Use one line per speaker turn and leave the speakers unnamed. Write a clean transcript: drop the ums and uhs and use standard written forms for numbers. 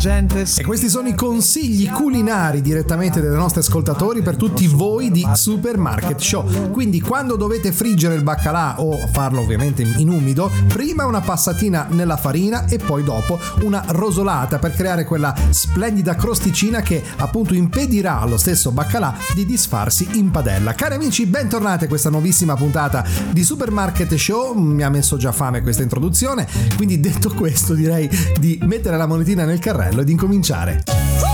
E questi sono i consigli culinari direttamente dai nostri ascoltatori per tutti voi di Supermarket Show. Quindi quando dovete friggere il baccalà o farlo ovviamente in umido, prima una passatina nella farina e poi dopo una rosolata per creare quella splendida crosticina che appunto impedirà allo stesso baccalà di disfarsi in padella. Cari amici, bentornati a questa nuovissima puntata di Supermarket Show. Mi ha messo già fame questa introduzione, quindi detto questo direi di mettere la monetina nel carrello ed incominciare.